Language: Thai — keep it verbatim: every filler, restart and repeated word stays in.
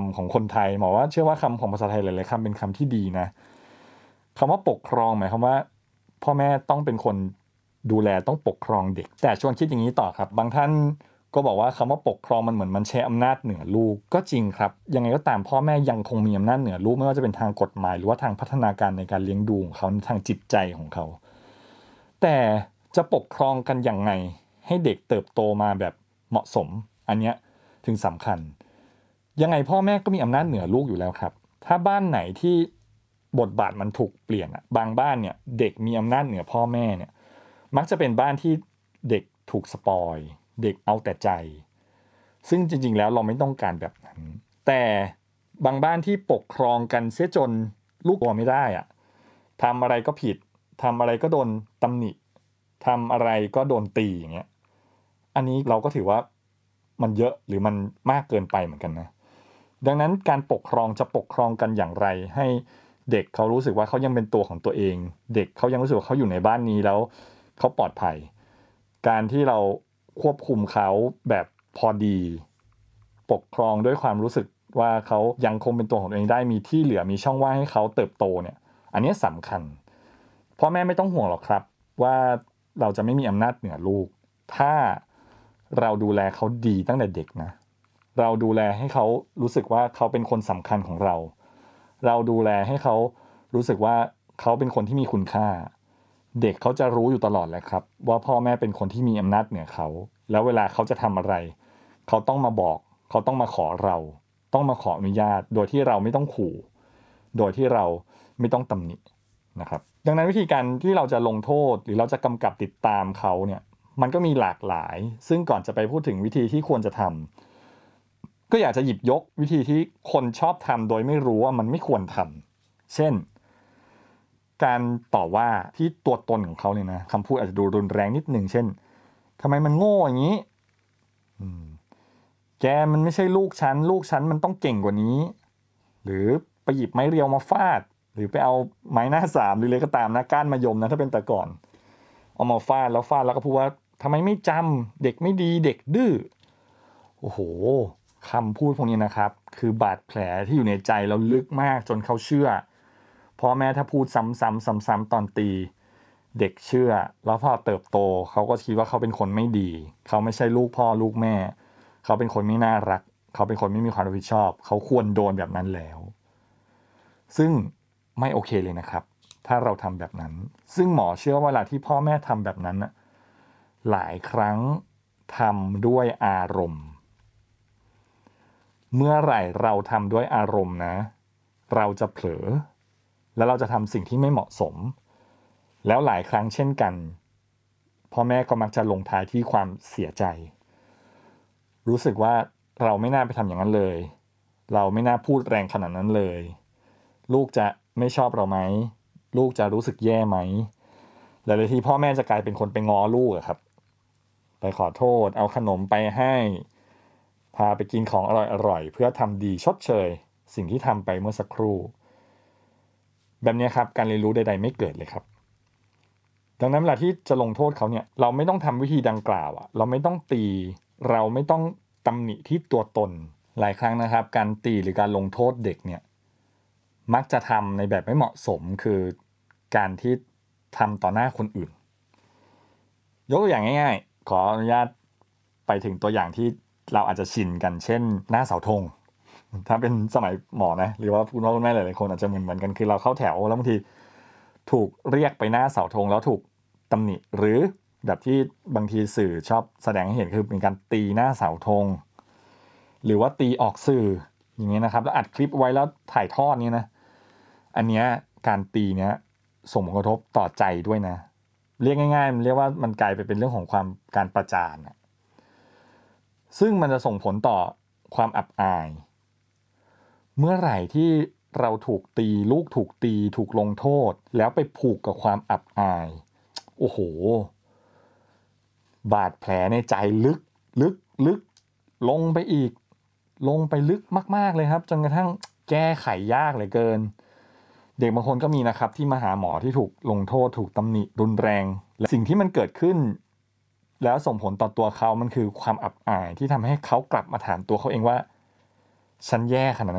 ำของคนไทยหมอว่าเชื่อว่าคำของภาษาไทยหลายๆคำเป็นคำที่ดีนะคำว่าปกครองหมายความว่าพ่อแม่ต้องเป็นคนดูแลต้องปกครองเด็กแต่ชวนคิดอย่างนี้ต่อครับบางท่านก็บอกว่าคำว่าปกครองมันเหมือนมันใช้อำนาจเหนือลูกก็จริงครับยังไงก็ตามพ่อแม่ยังคงมีอำนาจเหนือลูกไม่ว่าจะเป็นทางกฎหมายหรือว่าทางพัฒนาการในการเลี้ยงดูของเขาทางจิตใจของเขาแต่จะปกครองกันอย่างไงให้เด็กเติบโตมาแบบเหมาะสมอันเนี้ยถึงสำคัญยังไงพ่อแม่ก็มีอำนาจเหนือลูกอยู่แล้วครับถ้าบ้านไหนที่บทบาทมันถูกเปลี่ยนอะบางบ้านเนี่ยเด็กมีอำนาจเหนือพ่อแม่เนี่ยมักจะเป็นบ้านที่เด็กถูกสปอยเด็กเอาแต่ใจซึ่งจริงๆแล้วเราไม่ต้องการแบบนั้นแต่บางบ้านที่ปกครองกันเสียจนลูกตัวไม่ได้อะทำอะไรก็ผิดทำอะไรก็โดนตำหนิทำอะไรก็โดนตีอย่างเงี้ยอันนี้เราก็ถือว่ามันเยอะหรือมันมากเกินไปเหมือนกันนะดังนั้นการปกครองจะปกครองกันอย่างไรให้เด็กเขารู้สึกว่าเขายังเป็นตัวของตัวเองเด็กเขายังรู้สึกว่าเขาอยู่ในบ้านนี้แล้วเขาปลอดภัยการที่เราควบคุมเขาแบบพอดีปกครองด้วยความรู้สึกว่าเขายังคงเป็นตัวของตัวเองได้มีที่เหลือมีช่องว่างให้เขาเติบโตเนี่ยอันนี้สำคัญพ่อแม่ไม่ต้องห่วงหรอกครับว่าเราจะไม่มีอำนาจเหนือลูกถ้าเราดูแลเขาดีตั้งแต่เด็กนะเราดูแลให้เขารู้สึกว่าเขาเป็นคนสำคัญของเราเราดูแลให้เขารู้สึกว่าเขาเป็นคนที่มีคุณค่าเด็กเขาจะรู้อยู่ตลอดแหละครับว่าพ่อแม่เป็นคนที่มีอำนาจเหนือเขาแล้วเวลาเขาจะทำอะไรเขาต้องมาบอกเขาต้องมาขอเราต้องมาขออนุญาตโดยที่เราไม่ต้องขู่โดยที่เราไม่ต้องตำหนินะครับดังนั้นวิธีการที่เราจะลงโทษหรือเราจะกำกับติดตามเขาเนี่ยมันก็มีหลากหลายซึ่งก่อนจะไปพูดถึงวิธีที่ควรจะทำก็อยากจะหยิบยกวิธีที่คนชอบทำโดยไม่รู้ว่ามันไม่ควรทำเช่นการต่อว่าที่ตัวตนของเขาเนี่ยนะคำพูดอาจจะดูรุนแรงนิดหนึ่งเช่นทำไมมันโง่อย่างนี้แกมันไม่ใช่ลูกฉันลูกฉันมันต้องเก่งกว่านี้หรือไปหยิบไม้เรียวมาฟาดหรือไปเอาไม้หน้าสามหรืออะไรก็ตามนะก้านมะยมนะถ้าเป็นแต่ก่อนเอามาฟาดแล้วฟาดแล้วก็พูดว่าทำไมไม่จำเด็กไม่ดีเด็กดื้อโอ้โหคำพูดพวกนี้นะครับคือบาดแผลที่อยู่ในใจเราลึกมากจนเขาเชื่อพ่อแม่ถ้าพูดซ้ำๆซ้ำๆตอนตีเด็กเชื่อแล้วพอเติบโตเขาก็คิดว่าเขาเป็นคนไม่ดีเขาไม่ใช่ลูกพ่อลูกแม่เขาเป็นคนไม่น่ารักเขาเป็นคนไม่มีความรับผิดชอบเขาควรโดนแบบนั้นแล้วซึ่งไม่โอเคเลยนะครับถ้าเราทำแบบนั้นซึ่งหมอเชื่อว่าเวลาที่พ่อแม่ทำแบบนั้นหลายครั้งทำด้วยอารมณ์เมื่อไหร่เราทำด้วยอารมณ์นะเราจะเผลอแล้วเราจะทำสิ่งที่ไม่เหมาะสมแล้วหลายครั้งเช่นกันพ่อแม่ก็มักจะลงท้ายที่ความเสียใจรู้สึกว่าเราไม่น่าไปทำอย่างนั้นเลยเราไม่น่าพูดแรงขนาดนั้นเลยลูกจะไม่ชอบเราไหมลูกจะรู้สึกแย่ไหมหลายๆทีพ่อแม่จะกลายเป็นคนไปง้อลูกอะครับไปขอโทษเอาขนมไปให้พาไปกินของอร่อยๆเพื่อทำดีชดเชยสิ่งที่ทำไปเมื่อสักครู่แบบนี้ครับการเรียนรู้ใดๆไม่เกิดเลยครับดังนั้นเวลาที่จะลงโทษเขาเนี่ยเราไม่ต้องทำวิธีดังกล่าวอะเราไม่ต้องตีเราไม่ต้องตำหนิที่ตัวตนหลายครั้งนะครับการตีหรือการลงโทษเด็กเนี่ยมักจะทำในแบบไม่เหมาะสมคือการที่ทำต่อหน้าคนอื่นยกตัวอย่างง่ายๆขออนุญาตไปถึงตัวอย่างที่เราอาจจะชินกันเช่นหน้าเสาธงถ้าเป็นสมัยหมอนะหรือว่าคุณพ่อคุณแม่หลายๆคนอาจจะเหมือนเหมือนกันคือเราเข้าแถวแล้วบางทีถูกเรียกไปหน้าเสาธงแล้วถูกตำหนิหรือแบบที่บางทีสื่อชอบแสดงให้เห็นคือเป็นการตีหน้าเสาธงหรือว่าตีออกสื่ออย่างเงี้ยนะครับแล้วอัดคลิปไว้แล้วถ่ายทอดนี่นะอันเนี้ยการตีเนี้ยส่งผลกระทบต่อใจด้วยนะเรียกง่ายๆมันเรียกว่ามันกลายไปเป็นเรื่องของความการประจานนะซึ่งมันจะส่งผลต่อความอับอายเมื่อไหร่ที่เราถูกตีลูกถูกตีถูกลงโทษแล้วไปผูกกับความอับอายโอ้โหบาดแผลในใจลึกลึกลึกลงไปอีกลงไปลึกมากๆเลยครับจนกระทั่งแก้ไขยากเหลือเกินเด็กบางคนก็มีนะครับที่มาหาหมอที่ถูกลงโทษถูกตำหนิรุนแรงและสิ่งที่มันเกิดขึ้นแล้วส่งผลต่อตัวเขามันคือความอับอายที่ทำให้เขากลับมาถามตัวเขาเองว่าฉันแย่ขนาดนั้น